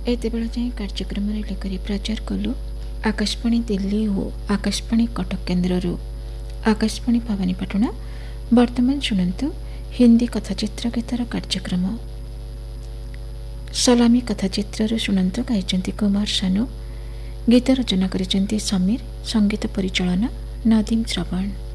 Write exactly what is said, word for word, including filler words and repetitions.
ଏତେବେଳ ଯାଏଁ କାର୍ଯ୍ୟକ୍ରମରେ ଲେଖାରେ ପ୍ରଚାର କଲୁ ଆକାଶବାଣୀ ଦିଲ୍ଲୀ ଓ ଆକାଶବାଣୀ କଟକ କେନ୍ଦ୍ରରୁ। ଆକାଶବାଣୀ ଭବାନୀପାଟଣା। ବର୍ତ୍ତମାନ ଶୁଣନ୍ତୁ ହିନ୍ଦୀ କଥାଚିତ୍ର ଗୀତର କାର୍ଯ୍ୟକ୍ରମ। ସଲାମୀ କଥାଚିତ୍ରରୁ ଶୁଣନ୍ତୁ ଗାଇଛନ୍ତି କୁମାର ସାନୁ। ଗୀତ ରଚନା କରିଛନ୍ତି ସମୀର, ସଙ୍ଗୀତ ପରିଚାଳନା ନଦୀମ ଶ୍ରବଣ।